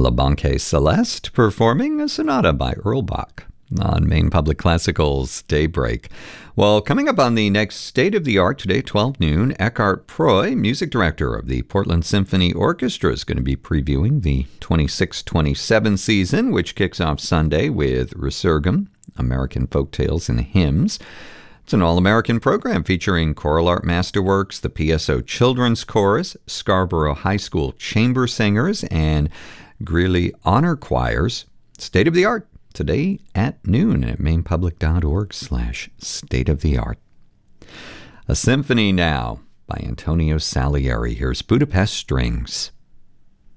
La Banque Celeste performing a sonata by Earl Bach on Maine Public Classical's Daybreak. Well, coming up on the next State of the Art today, 12 noon, Eckhart Proy, music director of the Portland Symphony Orchestra, is going to be previewing the 26-27 season, which kicks off Sunday with Resurgam, American Folktales and Hymns. It's an all-American program featuring choral art masterworks, the PSO Children's Chorus, Scarborough High School Chamber Singers, and Greeley Honor Choirs. State of the Art today at noon at mainepublic.org/stateoftheart. A Symphony Now by Antonio Salieri. Here's Budapest Strings.